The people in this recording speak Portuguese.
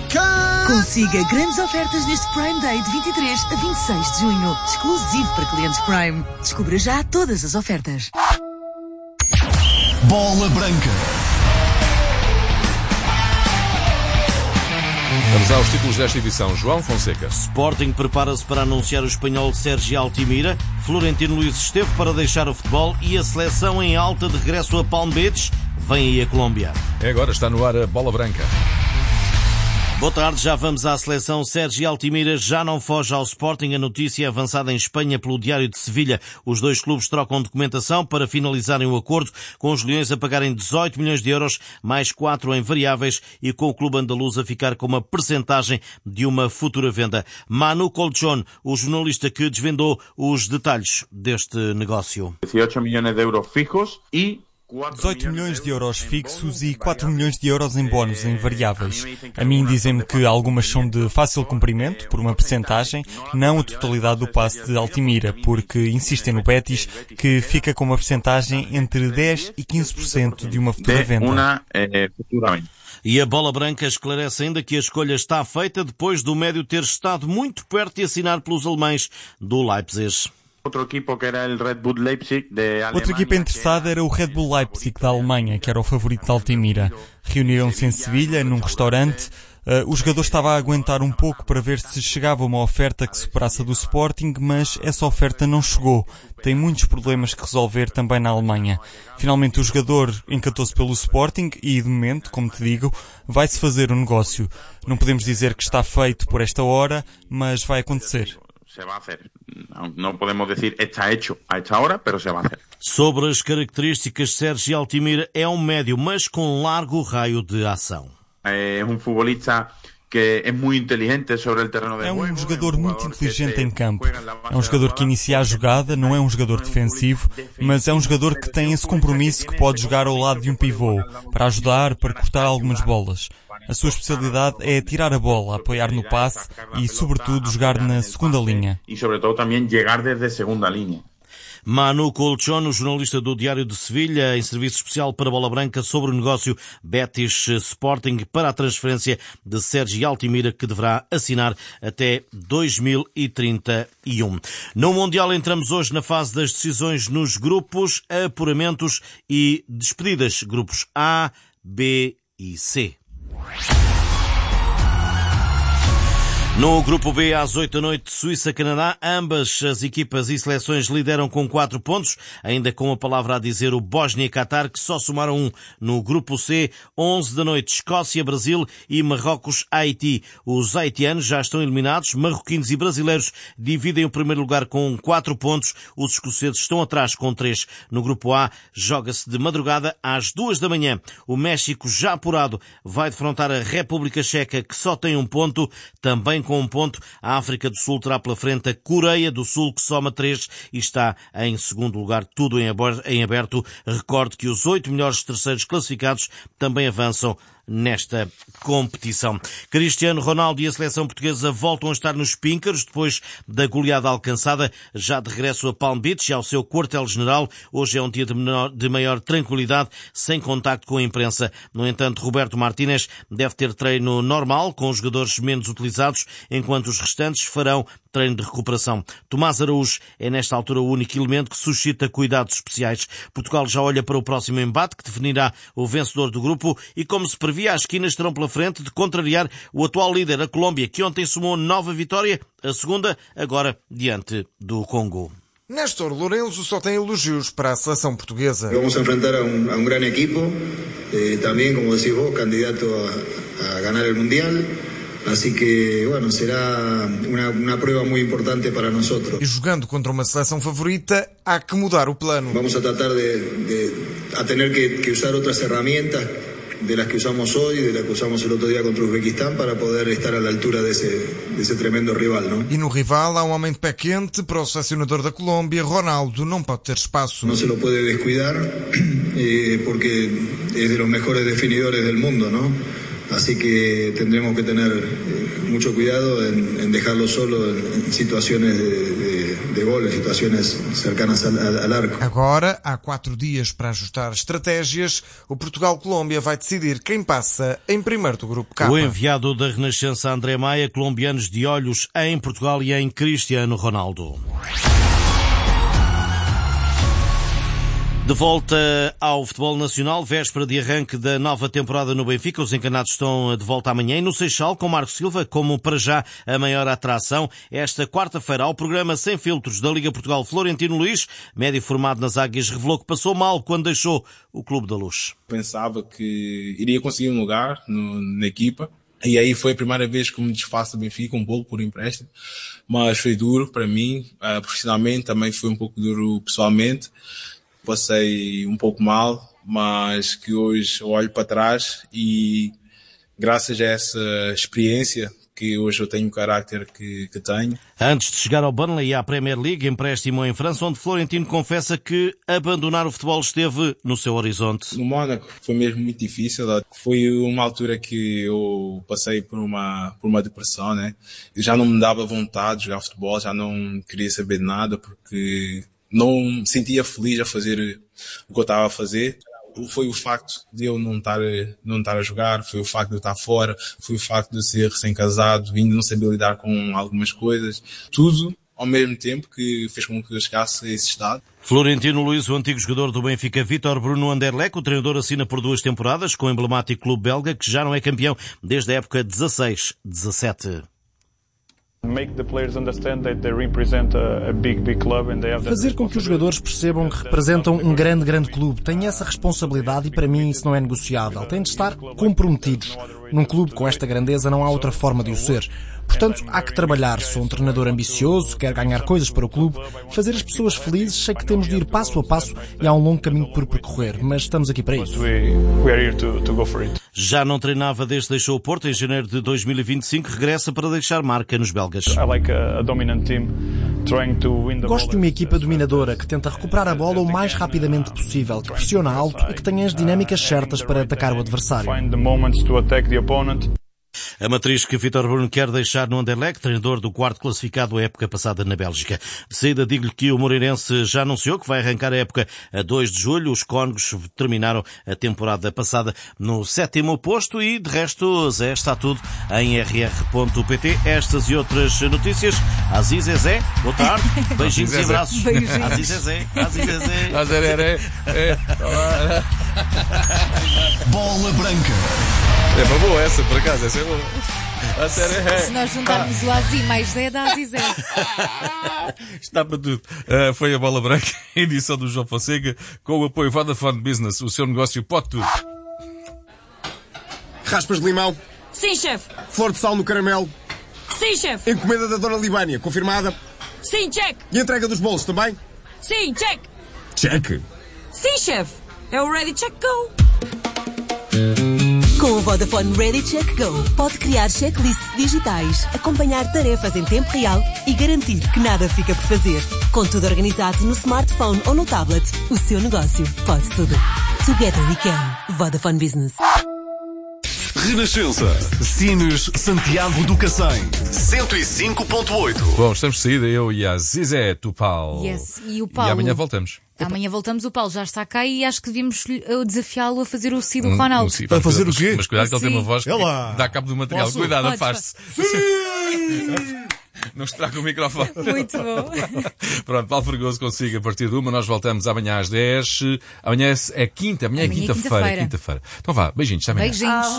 Consiga grandes ofertas neste Prime Day de 23 a 26 de junho. Exclusivo para clientes Prime. Descubra já todas as ofertas. Bola Branca. Vamos aos títulos desta edição. João Fonseca. Sporting prepara-se para anunciar o espanhol Sergi Altimira. Florentino Luís esteve para deixar o futebol e a seleção em alta de regresso a Palm Beach. Vem aí a Colômbia. Agora está no ar a Bola Branca. Boa tarde, já vamos à seleção. Sergi Altimira já não foge ao Sporting. A notícia é avançada em Espanha pelo Diário de Sevilha. Os dois clubes trocam documentação para finalizarem o acordo, com os leões a pagarem 18 milhões de euros, mais 4 em variáveis, e com o clube andaluz a ficar com uma percentagem de uma futura venda. Manu Colchón, o jornalista que desvendou os detalhes deste negócio. 18 milhões de euros fijos e 18 milhões de euros fixos e 4 milhões de euros em bónus em variáveis. A mim dizem-me que algumas são de fácil cumprimento, por uma percentagem, não a totalidade do passe de Altimira, porque insistem no Betis que fica com uma percentagem entre 10% e 15% de uma futura venda. E a Bola Branca esclarece ainda que a escolha está feita depois do médio ter estado muito perto de assinar pelos alemães do Leipzig. Outra equipa interessada era o Red Bull Leipzig da Alemanha, que era o favorito de Altimira. Reuniram-se em Sevilha, num restaurante. O jogador estava a aguentar um pouco para ver se chegava uma oferta que superasse a do Sporting, mas essa oferta não chegou. Tem muitos problemas que resolver também na Alemanha. Finalmente o jogador encantou-se pelo Sporting e, de momento, como te digo, vai-se fazer o negócio. Não podemos dizer que está feito por esta hora, mas vai acontecer. Se va a hacer. No podemos decir está hecho a esta hora, pero se va a hacer. Sobre as características, Sergi Altimira é um médio, mas com largo raio de ação. É um futebolista que é muito inteligente sobre o terreno de jogo. É um jogador muito inteligente em campo. É um jogador que inicia a jogada, não é um jogador defensivo, mas é um jogador que tem esse compromisso que pode jogar ao lado de um pivô, para ajudar, para cortar algumas bolas. A sua especialidade é tirar a bola, apoiar no passe e, sobretudo, jogar na segunda linha. E, sobretudo, também chegar desde a segunda linha. Manu Colchón, o jornalista do Diário de Sevilha, em serviço especial para Bola Branca sobre o negócio Betis-Sporting para a transferência de Sergi Altimira, que deverá assinar até 2031. No Mundial entramos hoje na fase das decisões nos grupos, apuramentos e despedidas. Grupos A, B e C. No Grupo B, às 8 da noite, Suíça-Canadá, ambas as equipas e seleções lideram com 4 pontos, ainda com a palavra a dizer o Bósnia-Qatar, que só somaram 1. No Grupo C, 11 da noite, Escócia-Brasil e Marrocos-Haiti. Os haitianos já estão eliminados, marroquinos e brasileiros dividem o primeiro lugar com 4 pontos, os escoceses estão atrás com 3. No Grupo A, joga-se de madrugada às 2 da manhã. O México, já apurado, vai defrontar a República Checa, que só tem 1 ponto, também com 1 ponto. A África do Sul terá pela frente a Coreia do Sul, que soma 3 e está em segundo lugar, tudo em aberto. Recorde que os 8 melhores terceiros classificados também avançam nesta competição. Cristiano Ronaldo e a seleção portuguesa voltam a estar nos píncaros depois da goleada alcançada, já de regresso a Palm Beach e ao seu quartel-general. Hoje é um dia de maior tranquilidade, sem contacto com a imprensa. No entanto, Roberto Martínez deve ter treino normal, com os jogadores menos utilizados, enquanto os restantes farão treino de recuperação. Tomás Araújo é nesta altura o único elemento que suscita cuidados especiais. Portugal já olha para o próximo embate, que definirá o vencedor do grupo, e como se previa, as esquinas estarão pela frente de contrariar o atual líder, a Colômbia, que ontem somou nova vitória, a segunda agora diante do Congo. Néstor Lourenço só tem elogios para a seleção portuguesa. Vamos a enfrentar a um grande equipo, também, como decís vos, candidato a ganar el Mundial. Así que, bueno, será una prueba muy importante para nosotros. E jogando contra uma seleção favorita, há que mudar o plano. Vamos a tratar de tener que usar otras herramientas de las que usamos hoy, de las que usamos el otro día contra Uzbequistán, para poder estar a la altura de ese tremendo rival, ¿no? E no rival há um homem de pé quente para o selecionador da Colômbia. Ronaldo não pode ter espaço. No se lo puede descuidar, porque es de los mejores definidores del mundo, ¿no? Así que tendremos que tener mucho cuidado en dejarlo solo en situaciones de gol en situaciones cercanas al arco. Agora, há 4 dias para ajustar estratégias, o Portugal-Colômbia vai decidir quem passa em primeiro do grupo K. O enviado da Renascença André Maia, colombianos de olhos em Portugal e em Cristiano Ronaldo. De volta ao futebol nacional, véspera de arranque da nova temporada no Benfica. Os encanados estão de volta amanhã e no Seixal, com Marco Silva como para já a maior atração. Esta quarta-feira, ao programa Sem Filtros da Liga Portugal, Florentino Luís, médio formado nas Águias, revelou que passou mal quando deixou o Clube da Luz. Pensava que iria conseguir um lugar na equipa. E aí foi a primeira vez que me desfaço do Benfica, um pouco por empréstimo. Mas foi duro para mim, profissionalmente, também foi um pouco duro pessoalmente. Passei um pouco mal, mas que hoje eu olho para trás e graças a essa experiência que hoje eu tenho o carácter que tenho. Antes de chegar ao Burnley e à Premier League, empréstimo em França, onde Florentino confessa que abandonar o futebol esteve no seu horizonte. No Mónaco foi mesmo muito difícil. Foi uma altura que eu passei por uma depressão, né? Eu já não me dava vontade de jogar futebol, já não queria saber de nada porque não me sentia feliz a fazer o que eu estava a fazer. Foi o facto de eu não estar a jogar, foi o facto de eu estar fora, foi o facto de ser recém-casado, ainda não saber lidar com algumas coisas. Tudo ao mesmo tempo que fez com que eu chegasse a esse estado. Florentino Luís, o antigo jogador do Benfica, Vítor Bruno Anderlecht, o treinador assina por 2 temporadas com o emblemático clube belga, que já não é campeão desde a época 16-17. Fazer com que os jogadores percebam que representam um grande clube. Têm essa responsabilidade e para mim isso não é negociável. Têm de estar comprometidos. Num clube com esta grandeza não há outra forma de o ser. Portanto, há que trabalhar. Sou um treinador ambicioso, quero ganhar coisas para o clube, fazer as pessoas felizes. Sei que temos de ir passo a passo e há um longo caminho por percorrer, mas estamos aqui para isso. Já não treinava desde que deixou o Porto. Em janeiro de 2025 regressa para deixar marca nos belgas. Gosto de uma equipa dominadora que tenta recuperar a bola o mais rapidamente possível, que pressiona alto e que tenha as dinâmicas certas para atacar o adversário. A matriz que Vítor Bruno quer deixar no Anderlecht, treinador do 4º classificado a época passada na Bélgica. De saída, digo-lhe que o Moreirense já anunciou que vai arrancar a época a 2 de julho. Os cónegos terminaram a temporada passada no 7º posto e, de resto, Zé, está tudo em rr.pt. Estas e outras notícias. Aziz Zé, boa tarde. Beijinhos e abraços. Aziz Zé. Bola Branca. É uma boa essa, por acaso, essa é boa. Se nós juntarmos o Azi mais Zé, dá Azi Zé. Está para tudo. Foi a Bola Branca, edição do João Fonseca, com o apoio Vodafone Business. O seu negócio pode tudo. Raspas de limão? Sim, chefe. Flor de sal no caramelo? Sim, chefe. Encomenda da Dona Libânia, confirmada? Sim, check. E entrega dos bolos também? Sim, check. Check. Sim, chefe. É o Ready Check Go. Com o Vodafone Ready Check Go, pode criar checklists digitais, acompanhar tarefas em tempo real e garantir que nada fica por fazer. Com tudo organizado no smartphone ou no tablet, o seu negócio pode tudo. Together we can. Vodafone Business. Renascença. Sines Santiago do Cacém. 105.8. Bom, estamos de saída, eu e a Zizé Tupal. Yes. E o Paulo. E amanhã voltamos. Amanhã voltamos, o Paulo já está cá e acho que devíamos desafiá-lo a fazer o Si do Ronaldo. A fazer o quê? Mas cuidado que ele tem uma voz que Ela. dá cabo do material. Posso? Cuidado, Pode, afaste-se. Não estraga o microfone. Muito bom. Pronto, Paulo Fregoso consigo a partir de 1. Nós voltamos amanhã às 10. Amanhã é quinta. Amanhã é quinta-feira. Então vá, beijinhos, até amanhã. Beijinhos.